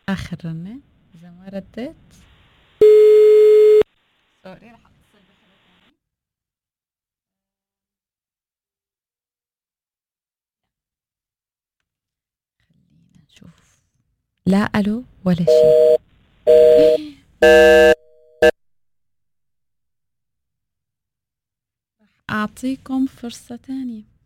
آخر رنة إذا ما ردت سوري رح أتصل بحدا تاني. خلينا نشوف. لا ألو ولا شيء. راح أعطيكم فرصة تانية.